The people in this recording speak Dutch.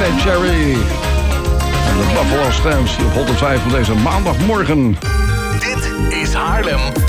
Mariah Carey. En de Buffalo Stamps op 105 van deze maandagmorgen. Dit is Haarlem